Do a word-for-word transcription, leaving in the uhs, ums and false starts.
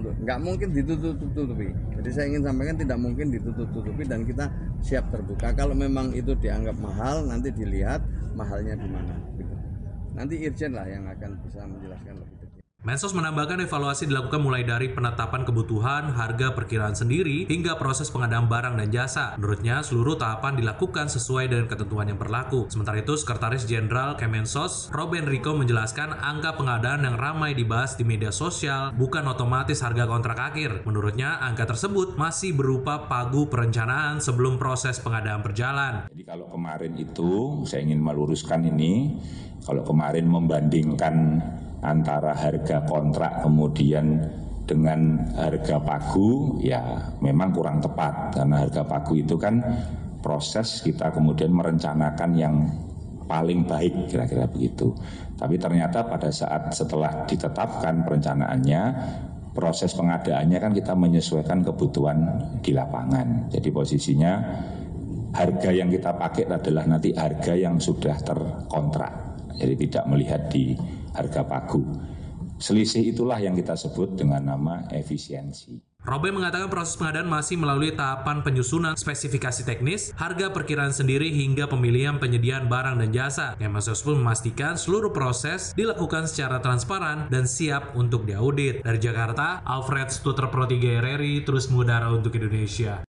ditutup, nggak mungkin ditutup-tutupi. Jadi saya ingin sampaikan tidak mungkin ditutup-tutupi dan kita siap terbuka. Kalau memang itu dianggap mahal, nanti dilihat mahalnya di mana. Gitu. Nanti Irjen lah yang akan bisa menjelaskan lebih detail. Mensos menambahkan evaluasi dilakukan mulai dari penetapan kebutuhan, harga perkiraan sendiri, hingga proses pengadaan barang dan jasa. Menurutnya, seluruh tahapan dilakukan sesuai dengan ketentuan yang berlaku. Sementara itu, Sekretaris Jenderal Kemensos, Rob Enrico menjelaskan angka pengadaan yang ramai dibahas di media sosial bukan otomatis harga kontrak akhir. Menurutnya, angka tersebut masih berupa pagu perencanaan sebelum proses pengadaan berjalan. Jadi kalau kemarin itu, saya ingin meluruskan ini, kalau kemarin membandingkan antara harga kontrak kemudian dengan harga pagu, ya memang kurang tepat karena harga pagu itu kan proses kita kemudian merencanakan yang paling baik, kira-kira begitu. Tapi ternyata pada saat setelah ditetapkan perencanaannya, proses pengadaannya kan kita menyesuaikan kebutuhan di lapangan. Jadi posisinya harga yang kita pakai adalah nanti harga yang sudah terkontrak. Jadi tidak melihat di harga pagu. Selisih itulah yang kita sebut dengan nama efisiensi. Robe mengatakan proses pengadaan masih melalui tahapan penyusunan spesifikasi teknis, harga perkiraan sendiri hingga pemilihan penyediaan barang dan jasa. Kemensos pun memastikan seluruh proses dilakukan secara transparan dan siap untuk diaudit. Dari Jakarta, Alfred Stuter Pro tiga R R I terus mengudara untuk Indonesia.